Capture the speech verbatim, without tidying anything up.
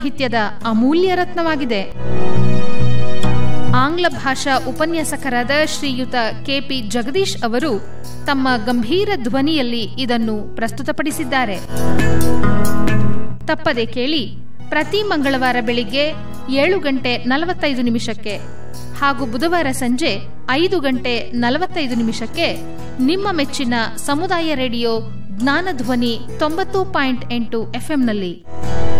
ಸಾಹಿತ್ಯದ ಅಮೂಲ್ಯ ರತ್ನವಾಗಿದೆ. ಆಂಗ್ಲ ಭಾಷಾ ಉಪನ್ಯಾಸಕರಾದ ಶ್ರೀಯುತ ಕೆಪಿ ಜಗದೀಶ್ ಅವರು ತಮ್ಮ ಗಂಭೀರ ಧ್ವನಿಯಲ್ಲಿ ಇದನ್ನು ಪ್ರಸ್ತುತಪಡಿಸಿದ್ದಾರೆ. ತಪ್ಪದೆ ಕೇಳಿ, ಪ್ರತಿ ಮಂಗಳವಾರ ಬೆಳಿಗ್ಗೆ ಏಳು ಗಂಟೆ ನಲವತ್ತೈದು ನಿಮಿಷಕ್ಕೆ ಹಾಗೂ ಬುಧವಾರ ಸಂಜೆ ಐದು ಗಂಟೆ ನಲವತ್ತೈದು ನಿಮಿಷಕ್ಕೆ ನಿಮ್ಮ ಮೆಚ್ಚಿನ ಸಮುದಾಯ ರೇಡಿಯೋ ಜ್ಞಾನಧ್ವನಿ ತೊಂಬತ್ತು ಪಾಯಿಂಟ್ ಎಂಟು ಎಫ್ಎಂನಲ್ಲಿ.